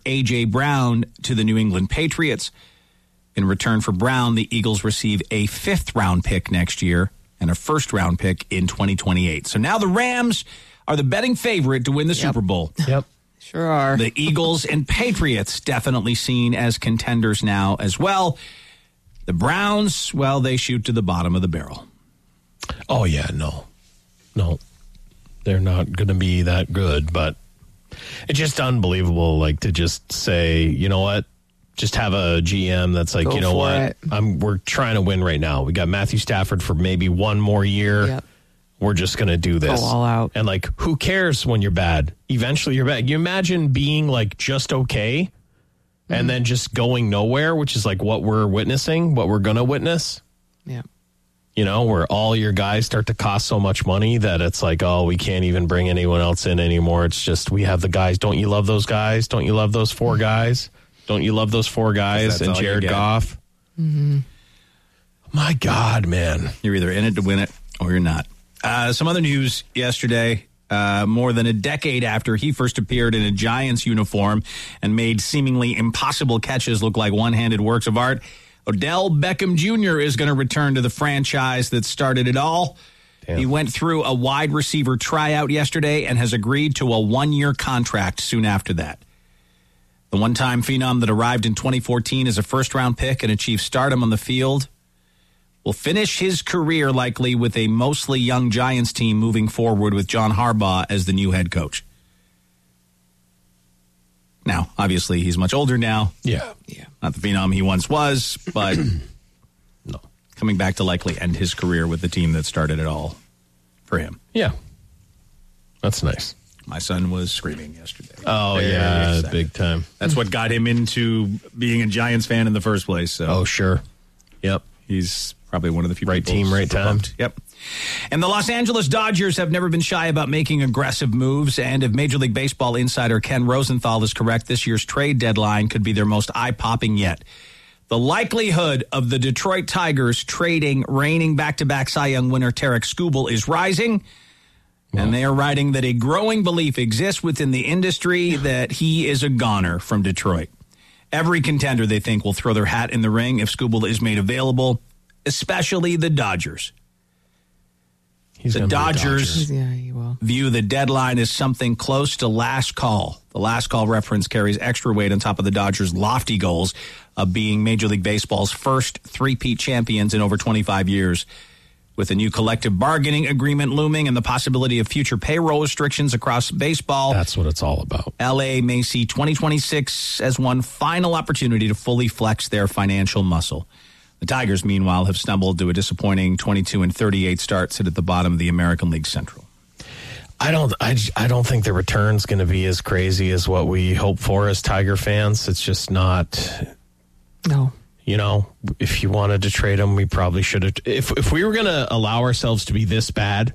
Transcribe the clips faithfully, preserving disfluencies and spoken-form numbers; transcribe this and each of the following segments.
A J. Brown to the New England Patriots. In return for Brown, the Eagles receive a fifth-round pick next year and a first-round pick in twenty twenty-eight. So now the Rams are the betting favorite to win the yep. Super Bowl. Yep. Sure are. The Eagles and Patriots definitely seen as contenders now as well. The Browns, well, they shoot to the bottom of the barrel. Oh, yeah, no. No. They're not going to be that good, but it's just unbelievable, like, to just say, you know what, just have a G M that's like, Go you know what, it. I'm we're trying to win right now. We got Matthew Stafford for maybe one more year. Yep. We're just going to do this. Go all out. And, like, who cares when you're bad? Eventually you're bad. You imagine being, like, just okay mm-hmm. and then just going nowhere, which is, like, what we're witnessing, what we're going to witness. Yeah. You know, where all your guys start to cost so much money that it's like, oh, we can't even bring anyone else in anymore. It's just we have the guys. Don't you love those guys? Don't you love those four guys? Don't you love those four guys and Jared Goff? Mm-hmm. My God, man. You're either in it to win it or you're not. Uh, some other news yesterday. Uh, more than a decade after he first appeared in a Giants uniform and made seemingly impossible catches look like one-handed works of art, Odell Beckham Junior is going to return to the franchise that started it all. Damn. He went through a wide receiver tryout yesterday and has agreed to a one-year contract soon after that. The one-time phenom that arrived in twenty fourteen as a first-round pick and achieved stardom on the field will finish his career likely with a mostly young Giants team moving forward with John Harbaugh as the new head coach. Now, obviously, he's much older now. Yeah. Yeah. Not the phenom he once was, but no. Coming back to likely end his career with the team that started it all for him. Yeah. That's nice. My son was screaming yesterday. Oh, Very yeah, excited. Big time. That's what got him into being a Giants fan in the first place. So. Oh, sure. Yep. He's probably one of the few right team, right time. Pumped. Yep. And the Los Angeles Dodgers have never been shy about making aggressive moves. And if Major League Baseball insider Ken Rosenthal is correct, this year's trade deadline could be their most eye-popping yet. The likelihood of the Detroit Tigers trading reigning back-to-back Cy Young winner Tarik Skubal is rising. Wow. And they are writing that a growing belief exists within the industry that he is a goner from Detroit. Every contender, they think, will throw their hat in the ring if Skubal is made available, especially the Dodgers. He's the Dodgers, Dodgers. Yeah, he will. view the deadline as something close to last call. The last call reference carries extra weight on top of the Dodgers' lofty goals of being Major League Baseball's first three-peat champions in over twenty-five years. With a new collective bargaining agreement looming and the possibility of future payroll restrictions across baseball. That's what it's all about. L A may see twenty twenty-six as one final opportunity to fully flex their financial muscle. The Tigers, meanwhile, have stumbled to a disappointing twenty-two and thirty-eight start, sit at the bottom of the American League Central. I don't I, I don't think the return's going to be as crazy as what we hope for as Tiger fans. It's just not. No. You know, if you wanted to trade him, we probably should have. If if we were going to allow ourselves to be this bad,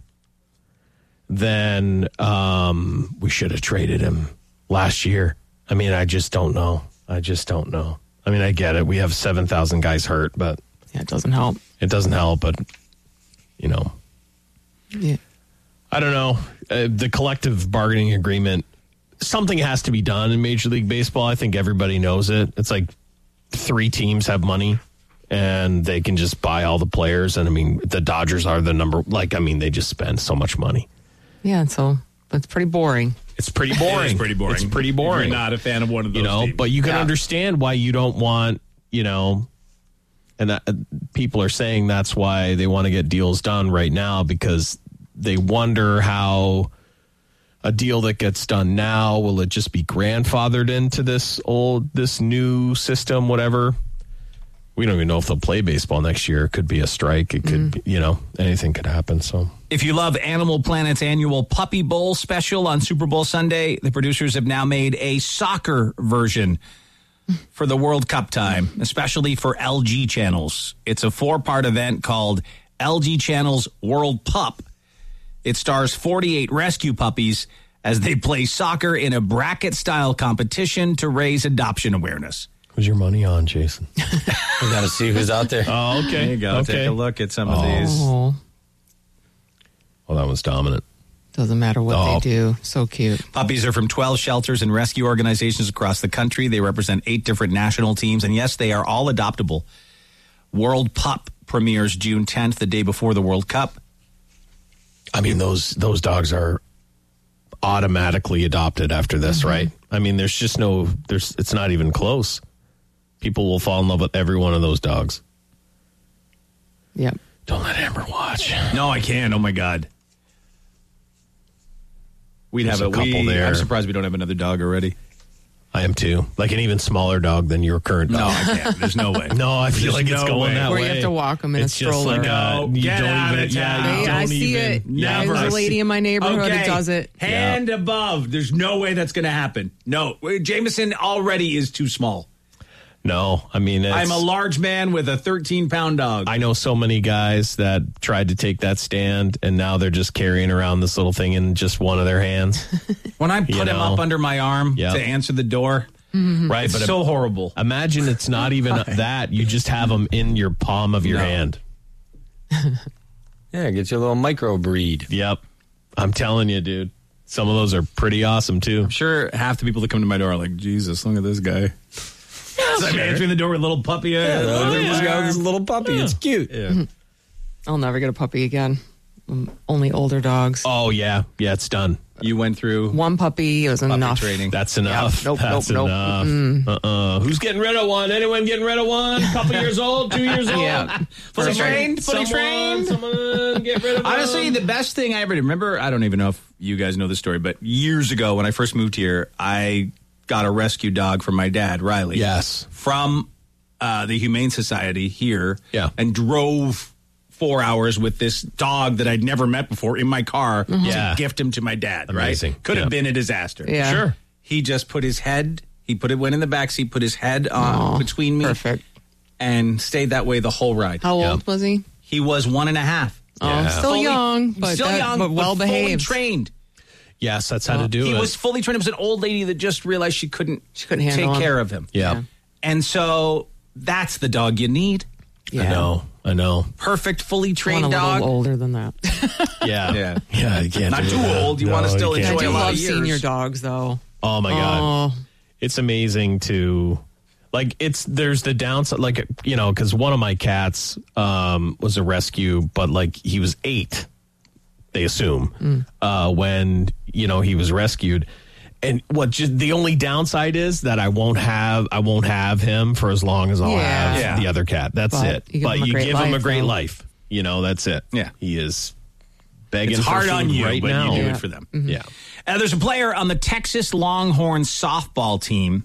then um, we should have traded him last year. I mean, I just don't know. I just don't know. I mean, I get it. We have seven thousand guys hurt, but yeah, it doesn't help. It doesn't help, but you know, yeah, I don't know. Uh, the collective bargaining agreement, something has to be done in Major League Baseball. I think everybody knows it. It's like three teams have money and they can just buy all the players. And I mean, the Dodgers are the number, like, I mean, they just spend so much money. Yeah. So, but it's pretty boring. It's pretty boring. It's pretty boring. It's pretty boring. If you're not a fan of one of those you know, teams. But you can yeah. understand why you don't want, you know, and that, uh, people are saying that's why they want to get deals done right now, because they wonder how a deal that gets done now, will it just be grandfathered into this old, this new system, whatever? We don't even know if they'll play baseball next year. It could be a strike. It could, mm. you know, anything could happen. So, if you love Animal Planet's annual Puppy Bowl special on Super Bowl Sunday, the producers have now made a soccer version for the World Cup time, especially for L G channels. It's a four-part event called L G Channel's World Pup. It stars forty-eight rescue puppies as they play soccer in a bracket-style competition to raise adoption awareness. Who's your money on, Jason? We got to see who's out there. Oh, okay. There you go. Okay. Take a look at some oh. of these. Well, that was dominant. Doesn't matter what Oh. they do. So cute. Puppies are from twelve shelters and rescue organizations across the country. They represent eight different national teams. And yes, they are all adoptable. World Pup premieres June tenth, the day before the World Cup. I mean, those those dogs are automatically adopted after this, Mm-hmm. right? I mean, there's just no, there's. It's not even close. People will fall in love with every one of those dogs. Yep. Don't let Amber watch. No, I can't. Oh, my God. We'd There's have a a couple we, there. I'm surprised we don't have another dog already. I am too. Like an even smaller dog than your current No, dog. I can't. There's no way. No, I feel There's like it's no going way. that Where way. you have to walk 'em in a It's just stroller. like, uh, No, you get don't out even, of yeah, town. you Hey, don't I see even, it. Never. There's a lady in my neighborhood that does it. Hand above. There's no way that's going to happen. No. Jameson already is too small. No, I mean, it's, I'm a large man with a thirteen pound dog. I know so many guys that tried to take that stand, and now they're just carrying around this little thing in just one of their hands. when I put you him know. up under my arm Yep. to answer the door, Right, it's but so horrible. imagine it's not even that. You just have them in your palm of your No. hand. Yeah, get your little micro breed. Yep. I'm telling you, dude. Some of those are pretty awesome, too. I'm sure half the people that come to my door are like, Jesus, look at this guy. So I'm answering the door with a little puppy. Yeah, Oh, look at this yeah. guy with this little puppy. It's cute. Yeah. I'll never get a puppy again. Um, only older dogs. Oh, yeah. Yeah, it's done. You went through One puppy was puppy enough. training. That's enough. Nope, That's nope, enough. Uh-uh. Who's getting rid of one? Anyone getting rid of one? Couple years old? Two years old? Yeah. Fully trained, fully Someone, trained. Someone get rid of one? Honestly, the best thing I ever did, remember, I don't even know if you guys know this story, but years ago when I first moved here, I got a rescue dog from my dad, Riley. Yes. From uh, the Humane Society here. Yeah. And drove four hours with this dog that I'd never met before in my car Yeah. to gift him to my dad. Amazing. Right? Could have Yep. been a disaster. Yeah. Sure. He just put his head, he put it, went in the backseat, put his head on Aw, between me. Perfect. And stayed that way the whole ride. How Yeah. old was he? He was one and a half. Oh, Yeah. still Fully- young, but, still that- young, but well fully behaved. trained. Yes, that's how to do He it. was fully trained. It was an old lady that just realized she couldn't, She couldn't take handle him. care of him. yeah. Yeah. And so that's the dog you need. Yeah. I know. I know. Perfect, fully Want trained a dog. little older than that. Yeah. Yeah. Yeah, you can't Not do too that. old. You wanna still you enjoy can't I a do do lot love of seeing years. your dogs, though. Oh my god. Oh, It's amazing to like it's there's the downside like you know cuz one of my cats um was a rescue but like he was eight they assume uh when you know he was rescued. And what just the only downside is that I won't have I won't have him for as long as I'll Yeah. have Yeah. the other cat. That's But it. you give But him a you great give him a life, great though. life. You know, that's it. Yeah. He is begging It's for hard food on you, right but now. you do Yeah. it for them. Yeah. Uh, there's a player on the Texas Longhorns softball team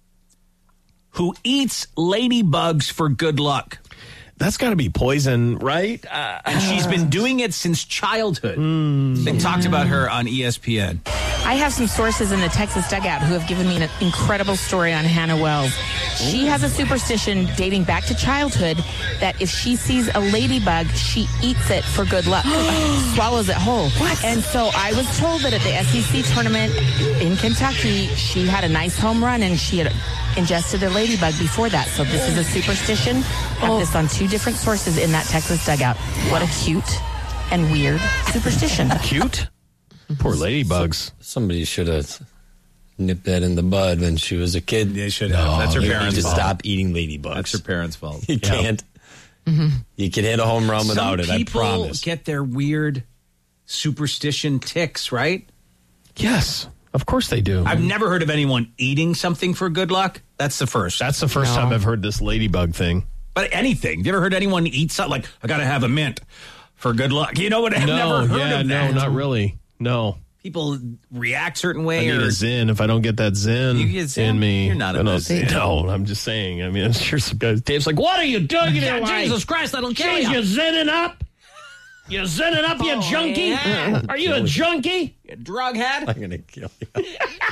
who eats ladybugs for good luck. That's got to be poison, right? Uh, And she's been doing it since childhood. They talked about her on E S P N. I have some sources in the Texas dugout who have given me an incredible story on Hannah Wells. She has a superstition dating back to childhood that if she sees a ladybug, she eats it for good luck, swallows it whole. And so I was told that at the S E C tournament in Kentucky, she had a nice home run and she had ingested a ladybug before that. So this is a superstition. I have this on two different sources in that Texas dugout. What a cute and weird superstition. Cute. Poor ladybugs. Somebody should have nipped that in the bud when she was a kid. They should have. That's her You need parents' to fault. stop eating ladybugs. That's her parents' fault. You can't. You can hit a home run without Some it. I people promise. get their weird superstition ticks, right? Yes, of course they do. I've never heard of anyone eating something for good luck. That's the first. That's the first No. time I've heard this ladybug thing. But anything. Have you ever heard anyone eat something like, I got to have a mint for good luck? You know what? I've no, never heard yeah, of that. no, not really. No. People react certain I way need or a Zen. If I don't get that Zen, You get Zen? in me, You're not I a don't- Zen. No, I'm just saying. I mean, I'm sure some guys. Dave's like, "What are you doing in your life? Jesus Christ, that'll kill Jeez, you. you zenning up? You zenning up, you junkie? yeah. Are you a junkie?" You drug head. I'm going to kill you.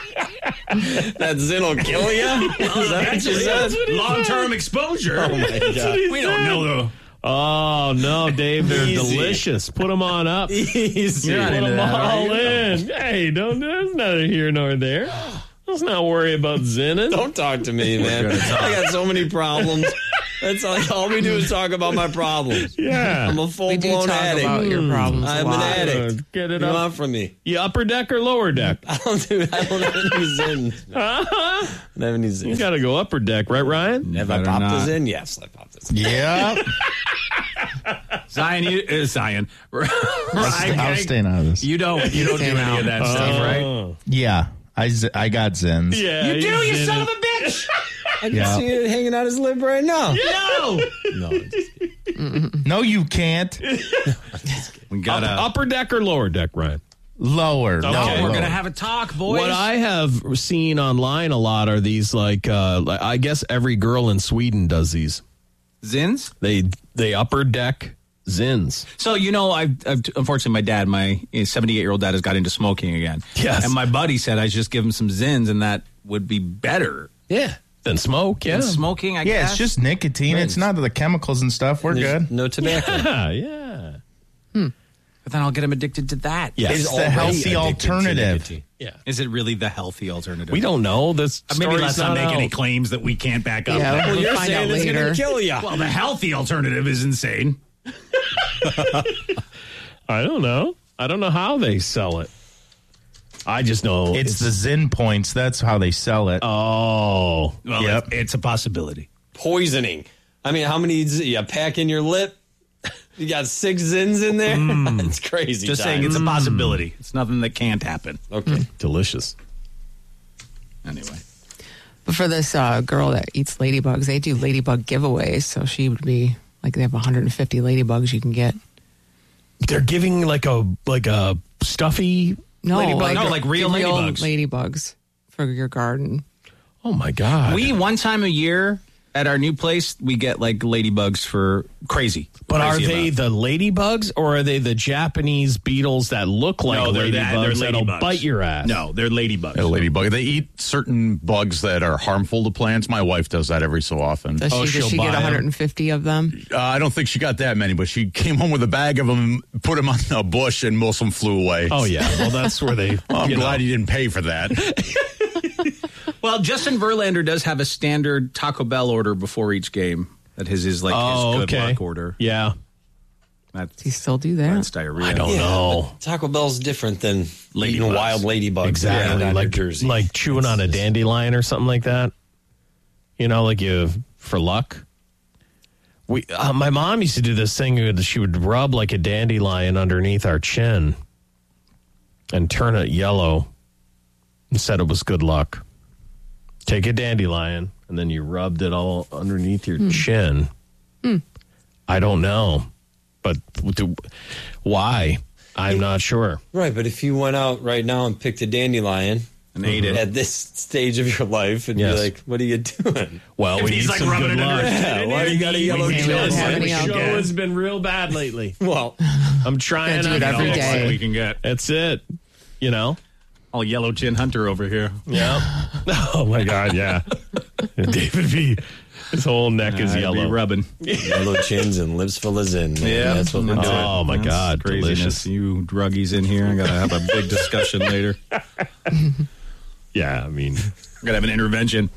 That Zen will kill you? Is that what you said? Long-term exposure. Oh, my God. We don't know though. Oh no, Dave, they're Easy. delicious. Put them on up. Easy. You're not Put into them that, are all you? in. Hey, don't. That's neither here nor there. Let's not worry about zenning. Don't talk to me, man. I got so many problems. That's like all we do is talk about my problems. Yeah. I'm a We do full-blown talk addict. about your problems a I'm lot. an addict. Uh, get it What do you up. want from me? You upper deck or lower deck? I don't do. I don't have any zins. I don't have any You zins. got to go upper deck, right, Ryan? Have I Better popped not. this in? Yes, I popped this in. Yeah. Zion, you, uh, Zion. Ryan, I'm staying out of this. You don't. You don't do Staying any out. of that stuff, right? Oh. Yeah. I, z- I got Zins. Yeah. You do, you he's son in of it. a bitch. I can Yeah. see it hanging out his lip right now. No. No, I'm just kidding. No, you can't. We Up- got to. upper deck or lower deck, Ryan? Lower. Okay. No, lower. we're going to have a talk, boys. What I have seen online a lot are these like uh like, I guess every girl in Sweden does these. Zins? They they upper deck Zins. So, you know, I've, I've unfortunately, my dad, my seventy-eight-year-old dad, has got into smoking again. Yes. And my buddy said I should just give him some Zins, and that would be better Yeah. Then smoke, yeah. than smoking, I Yeah, guess. it's just nicotine. It's not the chemicals and stuff. We're There's good. no tobacco. Yeah, yeah. But then I'll get him addicted to that. Yes. It's the Already healthy addicted to alternative. nicotine. Yeah. Is it really the healthy alternative? We don't know. This Uh, Maybe story's let's not not make out. any claims that we can't back up. Yeah, Well, we'll Well, you're find out saying it's going later. to kill you. well, the healthy alternative is insane. I don't know. I don't know how they sell it. I just know It's, the Zin points. That's how they sell it. Oh. Well, Yep. it's, it's a possibility. Poisoning. I mean, how many z- you pack in your lip? You got six Zins in there? It's crazy. Just time. saying it's a possibility. It's nothing that can't happen. Okay. Delicious. Anyway. But for this uh, girl that eats ladybugs, they do ladybug giveaways. So she would be like, they have one hundred fifty ladybugs you can get. They're giving like a like a stuffy No, ladybug. like, No, like real ladybugs. ladybugs for your garden. Oh my god. We, one time a year at our new place, we get like ladybugs for crazy. But are Crazy they about. the ladybugs or are they the Japanese beetles that look like No, they're ladybugs that- they're that'll ladybugs. bite your ass? No, they're ladybugs. A ladybug. They eat certain bugs that are harmful to plants. My wife does that every so often. Does Oh, she, she'll does she buy get 'em. one hundred fifty of them? Uh, I don't think she got that many, but she came home with a bag of them, put them on a bush, and most of them flew away. Oh yeah. Well, that's where they. Well, I'm you glad know. he didn't pay for that. Well, Justin Verlander does have a standard Taco Bell order before each game. That his is like Oh, his good okay. luck order. Yeah. That's, Does he still do that? that's diarrhea. I don't Yeah, know. but Taco Bell's different than Ladybugs. eating wild ladybugs. Exactly. down in Like New Jersey. like chewing on a It's- dandelion or something like that. You know, like you for luck. We uh, my mom used to do this thing that she would rub like a dandelion underneath our chin and turn it yellow and said it was good luck. Take a dandelion and then you rubbed it all underneath your chin. I don't know, but do, why? I'm not sure. Right, but if you went out right now and picked a dandelion And ate it. at this stage of your life and Yes. be like, what are you doing? Well, we He's need like some rubbing good it under luck. his Yeah, why do you got a yellow We chin? don't have any The out show there. has been real bad lately. Well, I'm trying Gotta do it to every fix day. What we can get. That's it. You know? All yellow chin hunter over here. Yeah. Oh my God, yeah. David B. His whole neck is I'd be yellow. rubbing. yellow chins and lips full of Zin. Man. Yeah, That's what we're I'm doing. into it. Oh, my That's God, craziness. delicious. You druggies in here. I gotta have a big discussion later. Yeah, I mean, I gotta have an intervention.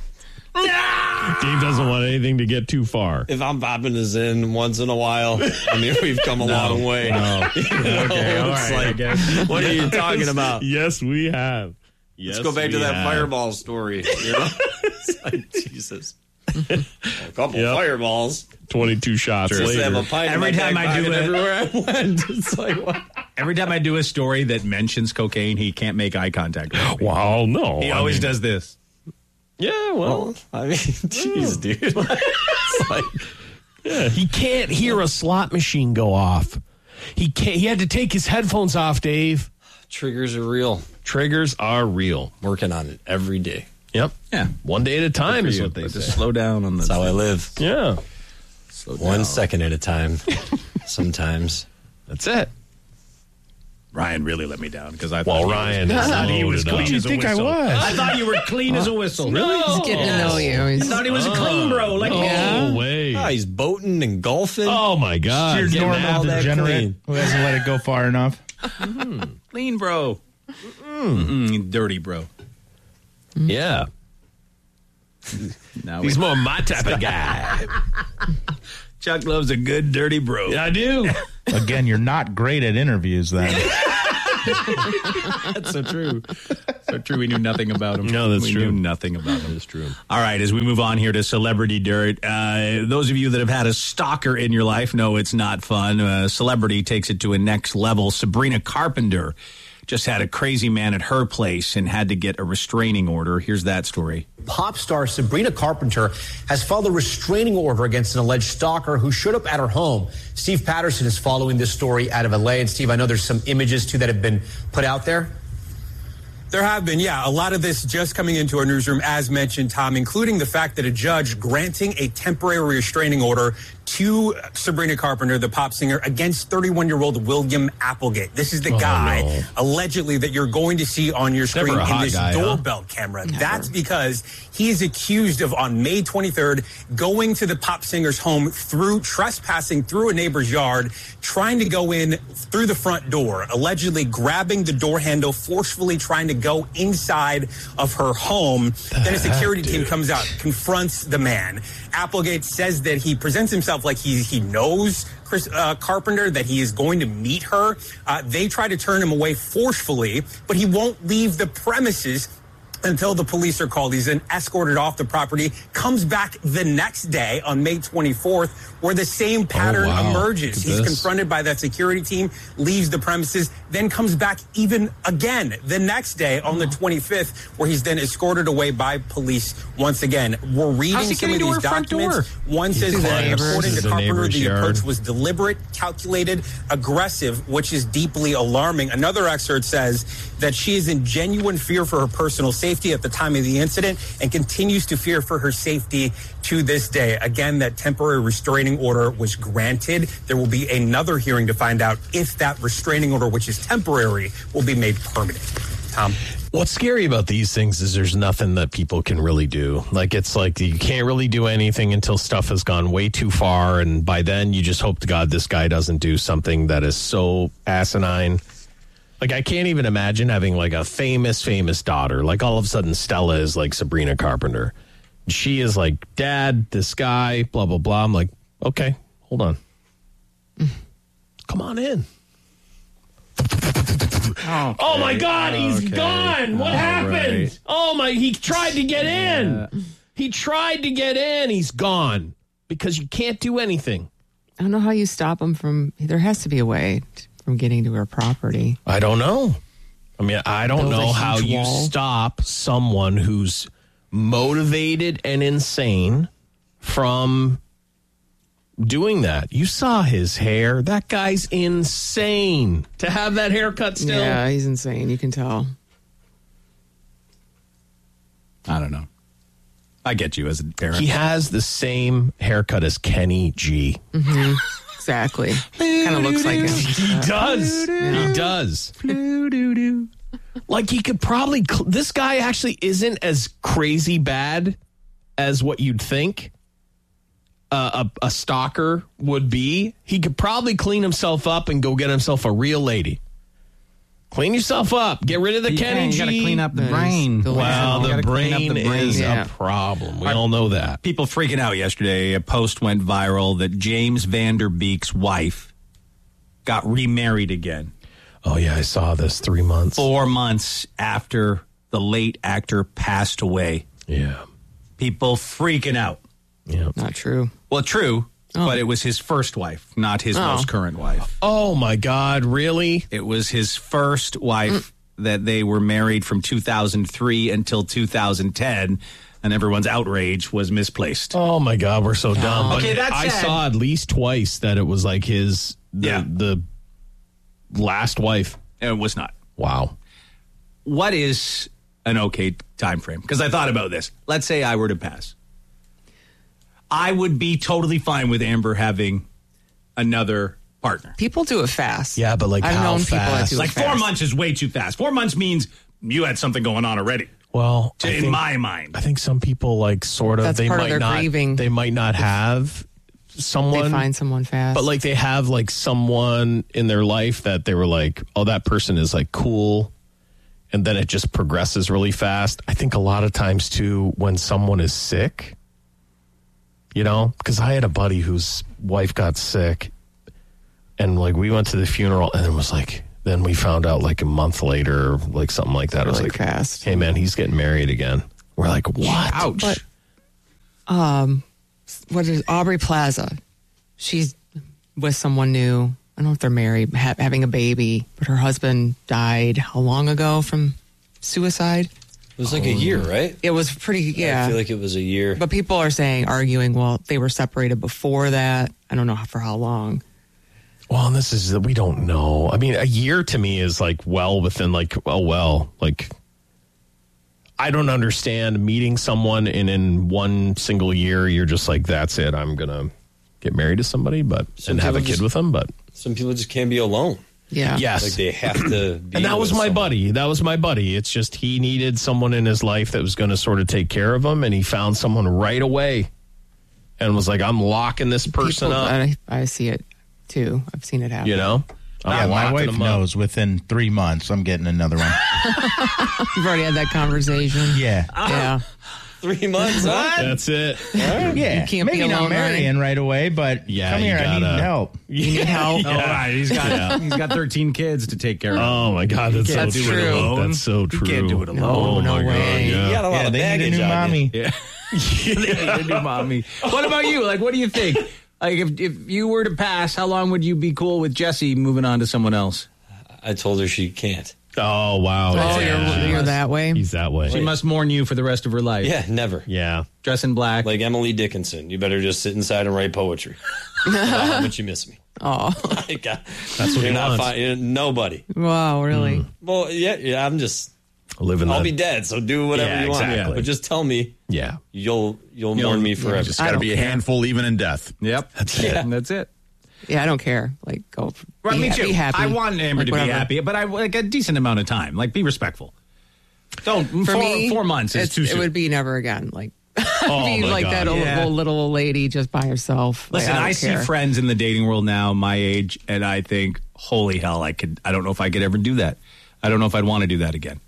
Dave doesn't want anything to get too far. If I'm popping a Zin once in a while, I mean, we've come a long way. No. You know, Okay, all it's right, I like, guess. what are you talking about? Yes, we have. Yes, Let's go back to we that have. fireball story. You know? It's like, Jesus. A couple Yep. fireballs. twenty-two shots Just later. have a pint Every in my time back I do pocket it- everywhere I went. It's like, what? Every time I do a story that mentions cocaine, he can't make eye contact with me. Wow, no. He I always mean, does this. Yeah, well, I mean, jeez, dude. It's like, yeah, he can't hear a slot machine go off. He can't. He had to take his headphones off, Dave. triggers are real. Triggers are real. Working on it every day. Yep. Yeah. One day at a time is You, what they but say. just slow down on the. That's how I live. Yeah. Slow One down. second at a time. Sometimes. That's it. Ryan really let me down because I Well, thought Ryan he was, is I thought he was loaded up. clean as a think I whistle. was? I thought you were clean as a whistle. Really? He's getting to know you. I He's, thought he was a clean bro. Like No Yeah. way. Ah, he's boating and golfing. Oh my God. Your Getting normal after- that degenerate clean. who hasn't let it go far enough. clean bro. Mm-mm, dirty bro. Yeah. No, He's we- more my type of guy. Chuck loves a good dirty bro. Yeah, I do. Again, you're not great at interviews then. That's so true. So true. We knew nothing about him. No, that's we true. knew nothing about him. That's true. All right, as we move on here to Celebrity Dirt, uh, those of you that have had a stalker in your life know it's not fun. Uh, celebrity takes it to a next level. Sabrina Carpenter just had a crazy man at her place and had to get a restraining order. Here's that story. Pop star Sabrina Carpenter has filed a restraining order against an alleged stalker who showed up at her home. Steve Patterson is following this story out of L A. And Steve, I know there's some images too that have been put out there. There have been, yeah. A lot of this just coming into our newsroom, as mentioned, Tom, including the fact that a judge granting a temporary restraining order to Sabrina Carpenter, the pop singer, against thirty-one-year-old William Applegate. This is the Oh, guy, no. allegedly, that you're going to see on your Never screen a in hot this guy, huh? doorbell camera. That's because he is accused of, on May twenty-third, going to the pop singer's home through trespassing through a neighbor's yard, trying to go in through the front door, allegedly grabbing the door handle, forcefully trying to go inside of her home. Then a security team comes out, confronts the man. Applegate says that he presents himself like he he knows Chris uh, Carpenter, that he is going to meet her. Uh, they try to turn him away forcefully, but he won't leave the premises until the police are called. He's then escorted off the property, comes back the next day on May twenty-fourth, where the same pattern wow. emerges. Look at He's this. confronted by that security team, leaves the premises, then comes back even again the next day on the twenty-fifth, where he's then escorted away by police once again. We're reading How's he some of getting to these her front documents. door? One says through the that neighbors. according to The Carpenter, neighbor's the yard. approach was deliberate, calculated, aggressive, which is deeply alarming. Another excerpt says that she is in genuine fear for her personal safety at the time of the incident and continues to fear for her safety to this day. Again, that temporary restraining order was granted. There will be another hearing to find out if that restraining order, which is temporary, will be made permanent. Tom? What's scary about these things is there's nothing that people can really do. Like, it's like you can't really do anything until stuff has gone way too far. And by then, you just hope to God this guy doesn't do something that is so asinine. Like, I can't even imagine having like a famous, famous daughter. Like, all of a sudden, Stella is like Sabrina Carpenter. She is like, Dad, this guy, blah, blah, blah. I'm like, okay, hold on. Come on in. Oh, Oh my God, he's Okay. gone. What All happened? right. Oh my, he tried to get in. He tried to get in. He's gone because you can't do anything. I don't know how you stop them from. There has to be a way t- from getting to her property. I don't know. I mean, I don't Build a know how huge you wall. stop someone who's motivated and insane from doing that. You saw his hair. That guy's insane to have that haircut still. Yeah, he's insane. You can tell. I don't know. I get you as a parent. He has the same haircut as Kenny G. Exactly. Kind of looks like him. He does. He does. Like, he could probably. Cl- this guy actually isn't as crazy bad as what you'd think uh, a, a stalker would be. He could probably clean himself up and go get himself a real lady. Clean yourself up. Get rid of the Yeah, Kenny you G. gotta clean up the That is brain. the- Well, You the gotta clean up brain, the brain. is Yeah. a problem. We all know that. People freaking out yesterday. A post went viral that James Van Der Beek's wife got remarried again Oh, yeah, I saw this three months. four months after the late actor passed away. Yeah. People freaking out. Yeah. Not true. Well, true, but it was his first wife, not his most current wife. Oh, my God. Really? It was his first wife that they were married from two thousand three until two thousand ten, and everyone's outrage was misplaced. Oh my God, we're so dumb. But Okay, that I said- saw at least twice that it was like his the, Yeah. the last wife. It was not. Wow. What is an okay time frame? Because I thought about this. Let's say I were to pass. I would be totally fine with Amber having another partner. People do it fast. Yeah, but like I've how known people that fast? do Like it four fast. months is way too fast. Four months means you had something going on already. Well, I In think, my mind. I think some people like sort of That's they part of might their not grieving. they might not have someone They find someone fast. but like they have like someone in their life that they were like, oh, that person is like cool and then it just progresses really fast. I think a lot of times, too, when someone is sick, you know, because I had a buddy whose wife got sick, and, like, we went to the funeral, and it was like, then we found out, like, a month later, like, something like that. It was Really like, fast. hey, man, he's getting married again. We're like, what? Ouch. But, um, what is Aubrey Plaza? She's with someone new. I don't know if they're married, ha- having a baby, but her husband died how long ago from suicide? It was like a year, right? It was pretty, yeah. I feel like it was a year. But people are saying, arguing, well, they were separated before that. I don't know for how long. Well, and this is, we don't know. I mean, a year to me is like well within, like, oh, well, like, I don't understand meeting someone and in one single year, you're just like, that's it. I'm going to get married to somebody, but, Some and have a people kid just- with them, but. Some people just can't be alone. Yeah. Yes. Like they have to be. And that was with my someone. buddy. That was my buddy. It's just he needed someone in his life that was going to sort of take care of him, and he found someone right away and was like, I'm locking this person People- up. I, I see it too. I've seen it happen. You know? I'm Yeah, my locking wife them up. knows within three months I'm getting another one. You've already had that conversation. Yeah. Yeah. Three months. Huh? That's it. Yeah. You can't Maybe be not alone, marrying right away, but Yeah, come you here, I need gotta- help. You need help. All right, he's got he's got thirteen kids to take care of. Oh, my God. That's, can't so do it true. alone. That's so You true. can't do it alone. Oh, No, my no God. way. You Yeah. got a lot Yeah, of they need a baggage new on you. mommy. Yeah. They need a new mommy. What about you? Like, what do you think? Like, if if you were to pass, how long would you be cool with Jesse moving on to someone else? I told her she can't. Oh, wow. Oh, Yeah. you're, you're that way? He's that way. She must mourn you for the rest of her life. Yeah, never. Yeah. Dress in black. Like Emily Dickinson. You better just sit inside and write poetry. About how much you miss me. Oh, Like, uh, That's what you're he not wants. fi- you're nobody. wow, really? Well, yeah, yeah. I'm just. Living I'll that. be dead, so do whatever Yeah, you want. exactly. But just tell me Yeah. you'll you'll, You'll- mourn me yeah, forever. Just I got to don't be a care. handful even in death. Yep. That's it. That's it. Yeah, I don't care. Like, go. f- Right, be, me ha- too. Be happy. I want Amber Like, to whatever. be happy, but I like a decent amount of time. Like, be respectful. Don't. For four, me, four months is it's- too it soon. would be never again. Like, Oh, be my like God. that old, Yeah. old little old lady just by herself. Like, Listen, I, don't see care. friends in the dating world now, my age, and I think, holy hell, I could. I don't know if I could ever do that. I don't know if I'd want to do that again.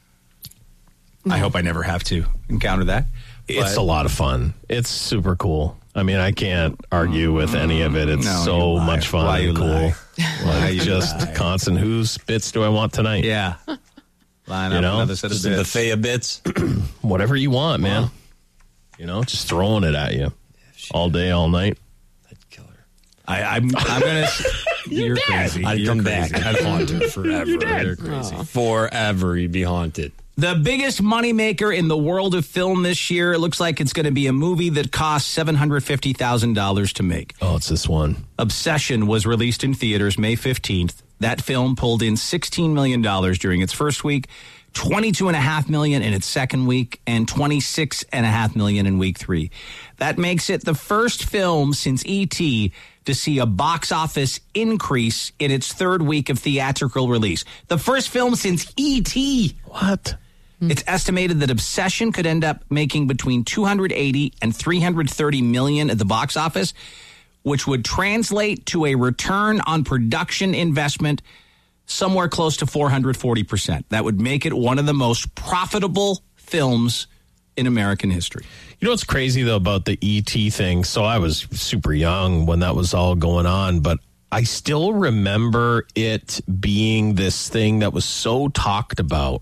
I hope I never have to encounter that. It's But- a lot of fun. It's super cool. I mean, I can't argue with any of it. It's No, you so lie. much fun Why you and cool. lie? Why Like you just lie? constant. Whose bits do I want tonight? Yeah. Line You up know? another set of Just a bits. buffet of bits. Whatever you want, man. You know, just throwing it at you all day, all night. I'd kill her. I, I'm, I'm gonna. You're crazy. I'd You're come crazy. back. I'd haunt her forever. You're crazy. Forever, you'd be haunted. The biggest moneymaker in the world of film this year. It looks like it's going to be a movie that cost seven hundred fifty thousand dollars to make. Oh, it's this one. Obsession was released in theaters May fifteenth. That film pulled in sixteen million dollars during its first week, twenty-two point five million dollars in its second week, and twenty-six point five million dollars in week three. That makes it the first film since E T to see a box office increase in its third week of theatrical release. The first film since E T. What? It's estimated that Obsession could end up making between two hundred eighty and three hundred thirty million at the box office, which would translate to a return on production investment somewhere close to four hundred forty percent. That would make it one of the most profitable films in American history. You know what's crazy, though, about the E T thing? So I was super young when that was all going on, but I still remember it being this thing that was so talked about,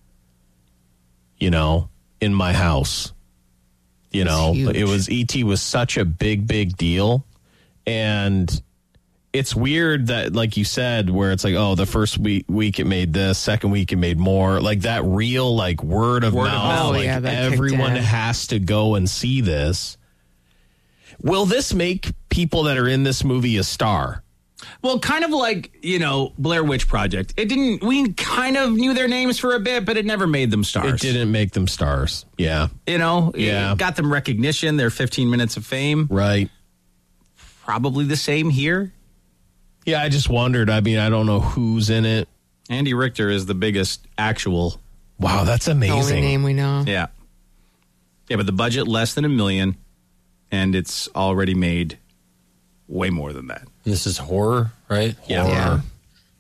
you know, in my house. You know, huge. it was E T was such a big, big deal. And it's weird that, like you said, where it's like, oh, the first week, week it made this, second week it made more. Like that real, like word of Word of mouth. mouth. Oh, Like yeah, that kicked everyone in. has to go and see this. Will this make people that are in this movie a star? Well, kind of like, you know, Blair Witch Project. It didn't, we kind of knew their names for a bit, but it never made them stars. It didn't make them stars. Yeah. You know, Yeah. it got them recognition, their fifteen minutes of fame. Right. Probably the same here. Yeah, I just wondered. I mean, I don't know who's in it. Andy Richter is the biggest actual. Wow, that's The only amazing. name we know. Yeah. Yeah, but the budget less than a million, and it's already made way more than that. This is horror, right? Yeah. Horror. Yeah.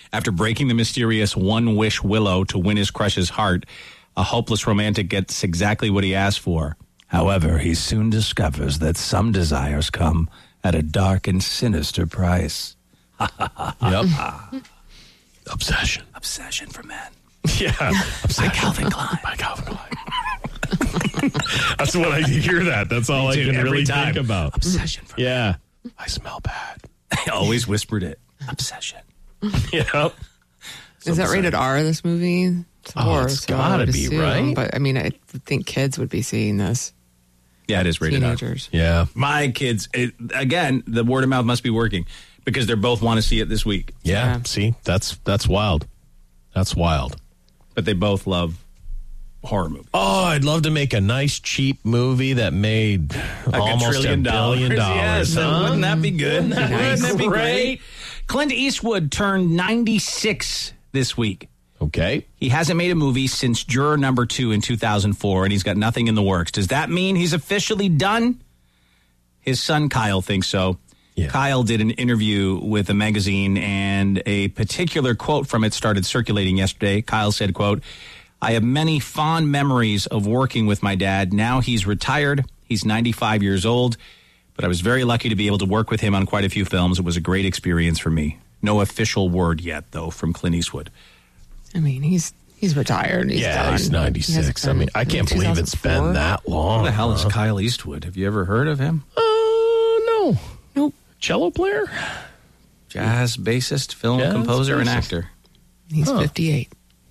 After breaking the mysterious one-wish willow to win his crush's heart, a hopeless romantic gets exactly what he asked for. However, he soon discovers that some desires come at a dark and sinister price. Yep. Obsession. Obsession for men. Yeah. By Calvin Klein. By Calvin Klein. That's what I hear that. That's all I Dude, can every really time. think about. Obsession for Yeah. I smell bad. I always whispered it. Obsession. Yep. Is that rated R, this movie? It's Oh, horror, it's so I gotta would be, assume, right? But I mean, I think kids would be seeing this. Yeah, it is rated R. Teenagers. Yeah. My kids, it, again, the word of mouth must be working because they both want to see it this week. Yeah. Yeah. See, that's that's wild. That's wild. But they both love horror movies. Oh, I'd love to make a nice cheap movie that made Like almost a trillion a billion dollars. dollars. Yes, huh? wouldn't that be good? Wouldn't nice. that be great? Clint Eastwood turned ninety-six this week. Okay. He hasn't made a movie since Juror Number Two in two thousand four, and he's got nothing in the works. Does that mean he's officially done? His son Kyle thinks so. Yeah. Kyle did an interview with a magazine, and a particular quote from it started circulating yesterday. Kyle said, quote, "I have many fond memories of working with my dad. Now he's retired. He's ninety-five years old, but I was very lucky to be able to work with him on quite a few films. It was a great experience for me." No official word yet, though, from Clint Eastwood. I mean, he's he's retired. He's yeah, done. he's He ninety-six. hasn't I mean, been- I can't believe it's been two thousand four? that long. Who the hell is huh? Kyle Eastwood? Have you ever heard of him? Oh, no. Nope. Cello player? Jazz bassist, film Jazz composer, and bassist. actor. He's Huh. fifty-eight.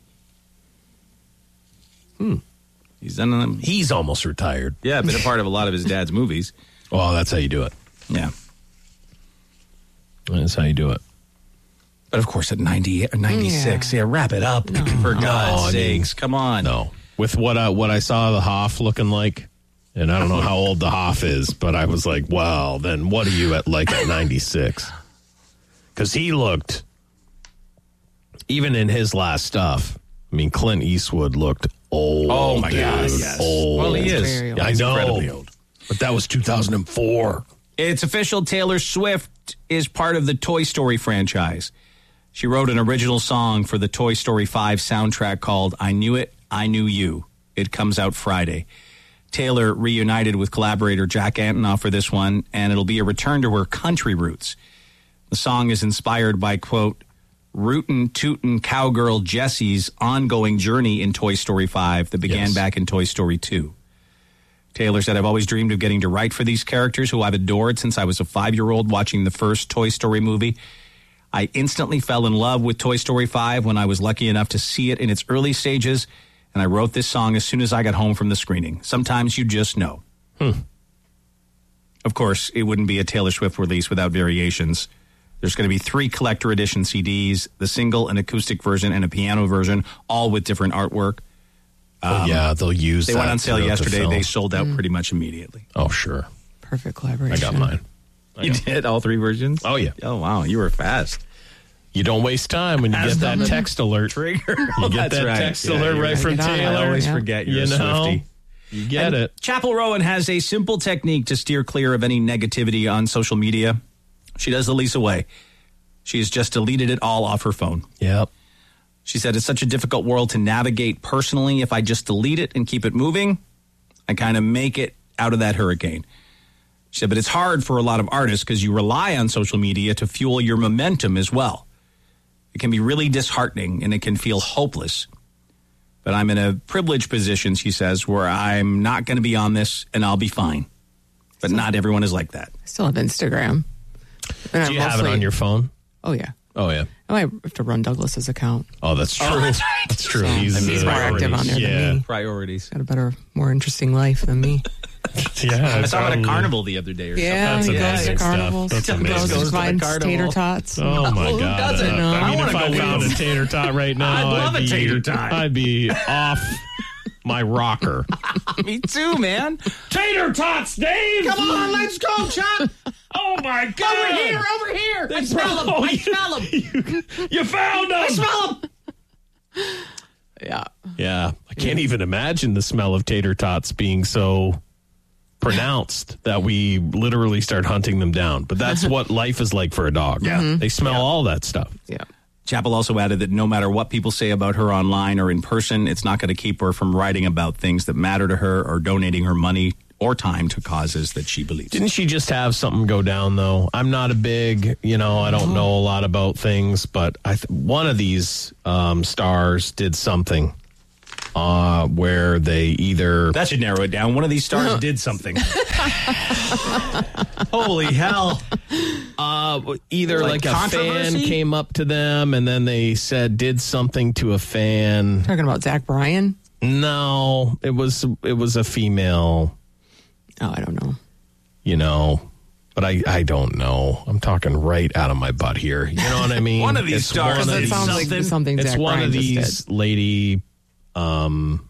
He's done them. He's almost retired. Yeah, been a part of a lot of his dad's movies. Oh, that's how you do it. Yeah. That's how you do it. But of course, at ninety-eight or ninety-six, yeah, wrap it up. For God's I mean, sakes. Come on. No. With what I, what I saw the Hoff looking like, and I don't know how old the Hoff is, but I was like, wow, then what are you at like at ninety-six? Because he looked, even in his last stuff, I mean, Clint Eastwood looked old. Oh, my dude. God, yes. Old. Well, he is. Very old. I He's know. incredibly old. But that was two thousand four. It's official. Taylor Swift is part of the Toy Story franchise. She wrote an original song for the Toy Story five soundtrack called I Knew It, I Knew You. It comes out Friday. Taylor reunited with collaborator Jack Antonoff for this one, and it'll be a return to her country roots. The song is inspired by, quote, rootin' tootin' cowgirl Jessie's ongoing journey in Toy Story five that began Yes. back in Toy Story two. Taylor said, I've always dreamed of getting to write for these characters who I've adored since I was a five-year-old watching the first Toy Story movie. I instantly fell in love with Toy Story five when I was lucky enough to see it in its early stages, and I wrote this song as soon as I got home from the screening. Sometimes you just know. Hmm. Of course, it wouldn't be a Taylor Swift release without variations. There's going to be three collector edition C Ds, the single, an acoustic version, and a piano version, all with different artwork. Oh, yeah, they'll use They that went on sale throughout the yesterday. film. They sold out pretty much immediately. Oh, sure. Perfect I collaboration. got mine. You did all three versions? Oh, yeah. Oh, wow. You were fast. You don't waste time when you Has get that done the text alert. Trigger. You get That's that right. text Yeah, alert you're right from Get on it. Taylor. I always Yeah. forget you're You a know, Swiftie. you get And it. Chapel Rowan has a simple technique to steer clear of any negativity on social media. She does the Lisa way. She has just deleted it all off her phone. Yep. She said, it's such a difficult world to navigate personally. If I just delete it and keep it moving, I kind of make it out of that hurricane. She said, but it's hard for a lot of artists because you rely on social media to fuel your momentum as well. It can be really disheartening and it can feel hopeless. But I'm in a privileged position, she says, where I'm not going to be on this and I'll be fine. But not everyone is like that. I still have Instagram. And Do you I'm have it mostly- on your phone? Oh, yeah. Oh, yeah. I might have to run Douglas's account. Oh, that's true. That's true. He's, he's uh, more active on there yeah. than me. Priorities. Got a better, more interesting life than me. Yeah. I saw him at a probably. carnival the other day or Yeah, That's he goes amazing to stuff. carnivals. That's Goes amazing. and Goes to the finds carnival. tater tots. Oh, my Who God. doesn't? Uh, I I mean, wanna if I go found eat a tater tot right now, I'd love a be, tater tot. I'd be off my rocker. Me too, man. Tater tots, Dave! Come on, let's go, Chuck. Oh, my God! Over here, over here. I smell him. Oh, I you- smell him. You, you found him! I smell him. Yeah. Yeah, I can't even imagine the smell of tater tots being so pronounced that we literally start hunting them down. But that's what life is like for a dog. Yeah. Mhm. They smell all that stuff. Yeah. Chappell also added that no matter what people say about her online or in person, it's not going to keep her from writing about things that matter to her or donating her money or time to causes that she believes. Didn't she just have something go down, though? I'm not a big, you know, I don't know a lot about things, but I th- one of these um, stars did something uh, where they either... That should narrow it down. One of these stars did something. Holy hell. Uh, either Like like, a fan controversy? came up to them and then they said did something to a fan. Talking about Zach Bryan? No, it was it was a female, Oh, I don't know. you know, but I, I don't know. I'm talking right out of my butt here. You know what I mean? One of these It's stars one of That did these- sounds something. like something It's Zach one Bryan of just these did. lady um,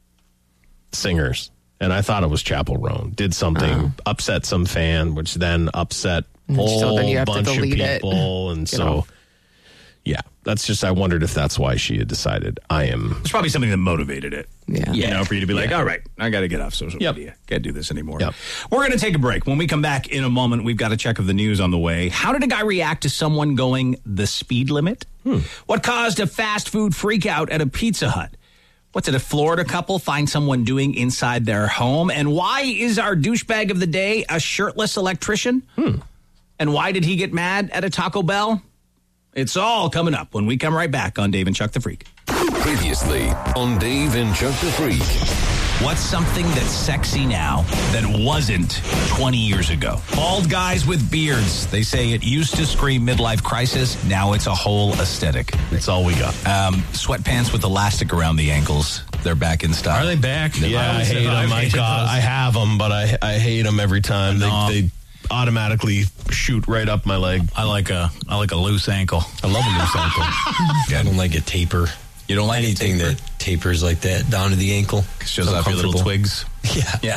singers, and I thought it was Chappell Roan. Did something, upset some fan, which then upset a so whole then you have to bunch of delete it. people, and Get so off. yeah, that's just. I wondered if that's why she had decided I am. It's probably something that motivated it. Yeah. You know, for you to be like, Yeah. all right, I got to get off social Yep. media. Can't do this anymore. Yep. We're going to take a break. When we come back in a moment, we've got a check of the news on the way. How did a guy react to someone going the speed limit? Hmm. What caused a fast food freak out at a Pizza Hut? What's it, a Florida couple find someone doing inside their home? And why is our douchebag of the day a shirtless electrician? Hmm. And why did he get mad at a Taco Bell? It's all coming up when we come right back on Dave and Chuck the Freak. Previously on Dave and Chuck the Freak. What's something that's sexy now that wasn't twenty years ago? Bald guys with beards. They say it used to scream midlife crisis. Now it's a whole aesthetic. That's all we got. Um, sweatpants with elastic around the ankles. They're back in style. Are they back? Yeah, I hate them. I, got, I have them, but I I hate them every time. No. They, they automatically shoot right up my leg. I like a I like a loose ankle. I love a loose ankle. I don't like a taper. You don't like Anything taper? that tapers like that down to the ankle. Shows It's off your little uncomfortable. twigs. Yeah. Yeah.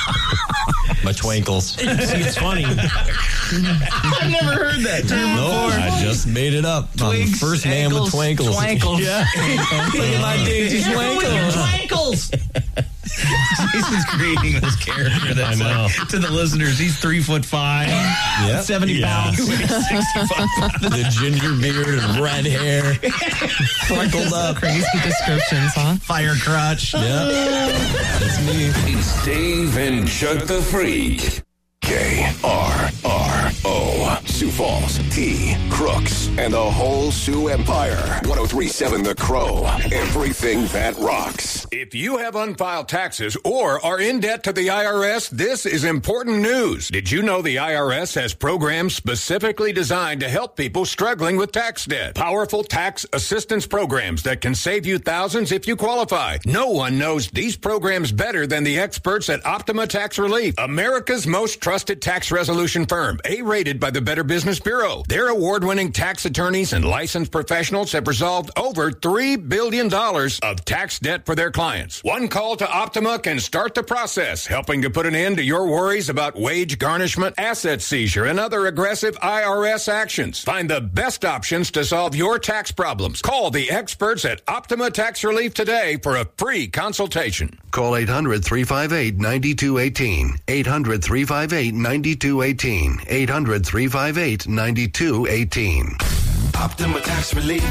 My twankles. See, it's funny. I've never heard that term No, I just made it up. I'm the Twigs, first man with ankles, twankles. twankles. Yeah. Look at my daisy twankles. Jason's creating this character that's I know. like, to the listeners, he's three foot five, Yep. seventy Yeah. pounds, sixty-five pounds. The ginger beard and red hair. Freckled up. Crazy descriptions, huh? Fire crotch. Yeah. That's me. It's Dave and Chuck the Freak. K R R O. Sioux Falls, T, Crooks, and the whole Sioux Empire. ten thirty-seven The Crow. Everything that rocks. If you have unfiled taxes or are in debt to the I R S, this is important news. Did you know the I R S has programs specifically designed to help people struggling with tax debt? Powerful tax assistance programs that can save you thousands if you qualify. No one knows these programs better than the experts at Optima Tax Relief, America's most trusted tax resolution firm, A-rated by the Better Business Bureau. Their award-winning tax attorneys and licensed professionals have resolved over three billion dollars of tax debt for their clients. One call to Optima can start the process, helping to put an end to your worries about wage garnishment, asset seizure, and other aggressive I R S actions. Find the best options to solve your tax problems. Call the experts at Optima Tax Relief today for a free consultation. Call eight hundred, three five eight, nine two one eight. eight hundred, three five eight, nine two one eight. eight hundred, three five eight, nine two one eight. Optima Tax Relief.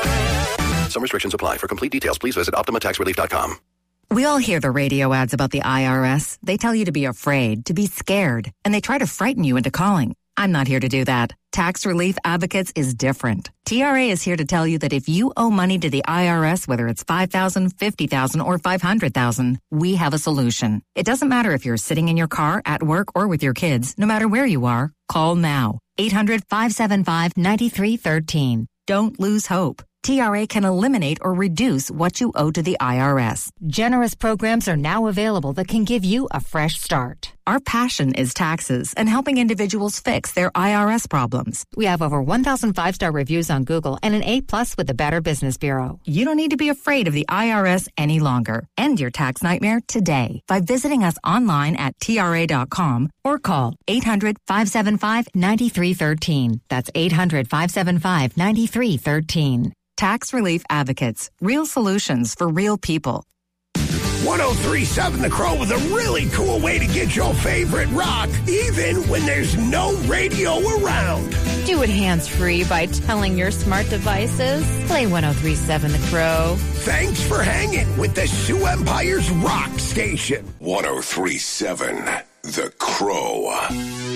Some restrictions apply. For complete details, please visit optima tax relief dot com. We all hear the radio ads about the I R S. They tell you to be afraid, to be scared, and they try to frighten you into calling. I'm not here to do that. Tax Relief Advocates is different. T R A is here to tell you that if you owe money to the I R S, whether it's five thousand dollars, fifty thousand dollars, or five hundred thousand dollars, we have a solution. It doesn't matter if you're sitting in your car, at work, or with your kids. No matter where you are, call now. eight hundred, five seven five, nine three one three. Don't lose hope. T R A can eliminate or reduce what you owe to the I R S. Generous programs are now available that can give you a fresh start. Our passion is taxes and helping individuals fix their I R S problems. We have over one thousand five-star reviews on Google and an A plus with the Better Business Bureau. You don't need to be afraid of the I R S any longer. End your tax nightmare today by visiting us online at T R A dot com or call eight hundred, five seven five, nine three one three. That's eight hundred, five seven five, nine three one three. Tax Relief Advocates. Real solutions for real people. ten thirty-seven The Crow with a really cool way to get your favorite rock, even when there's no radio around. Do it hands-free by telling your smart devices. Play one oh three point seven The Crow. Thanks for hanging with the Sioux Empire's Rock Station. one oh three point seven The Crow.